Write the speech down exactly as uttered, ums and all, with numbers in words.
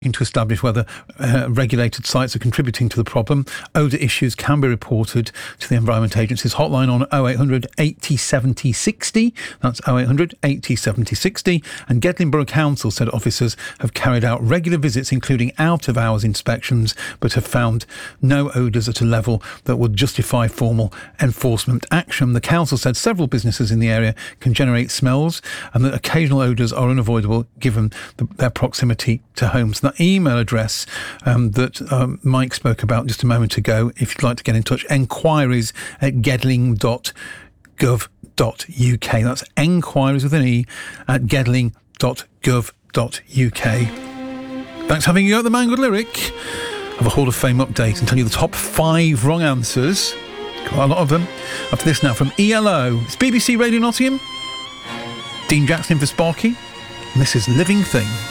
to establish whether uh, regulated sites are contributing to the problem. Odour issues can be reported to the Environment Agency's hotline on oh eight hundred eighty seventy sixty. That's oh eight hundred eighty seventy sixty. And Gedling Borough Council said officers have carried out regular visits, including out-of-hours inspections, but have found no odours at a level that would justify formal enforcement action. The council said several businesses in the area can generate smells and that occasional odours are unavoidable given the, their proximity to homes. That email address um, that um, Mike spoke about just a moment ago, if you'd like to get in touch, enquiries at gedling dot gov dot u k. That's enquiries with an E at gedling dot gov dot u k. Thanks for having you at the Man Good Lyric. I have a Hall of Fame update and tell you the top five wrong answers. Quite a lot of them. After this now from E L O. It's B B C Radio Nottingham. Dean Jackson for Sparky. And this is Living Thing.